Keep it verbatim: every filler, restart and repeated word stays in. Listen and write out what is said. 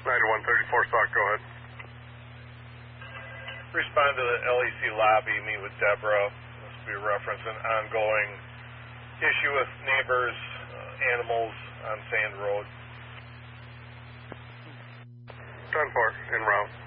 ninety-one thirty-four Stock, go ahead. Respond to the L E C lobby, meet with Deborah. This will be a reference an ongoing issue with neighbors, uh, animals on Sand Road. ten four, en route.